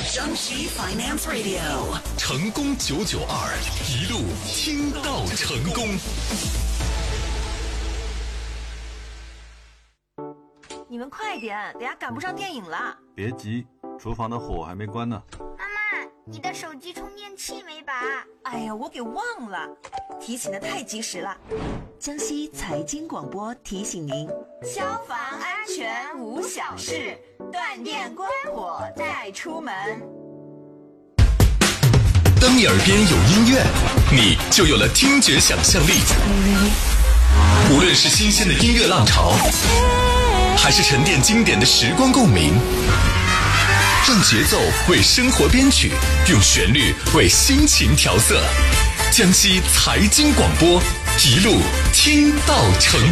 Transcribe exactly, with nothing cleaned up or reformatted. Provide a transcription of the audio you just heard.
江西 Finance Radio， 成功九九二，一路听到成功。 你们快点，等下赶不上电影了。 别急，厨房的火还没关呢。 妈妈，你的手机充电器没拔？ 哎呀，我给忘了，提醒的太及时了。 江西财经广播提醒您： 消防安全无小事，断电关火再出门。 当你耳边有音乐，你就有了听觉想象力。无论是新鲜的音乐浪潮，还是沉淀经典的时光共鸣，让节奏为生活编曲，用旋律为心情调色。江西财经广播，一路听到成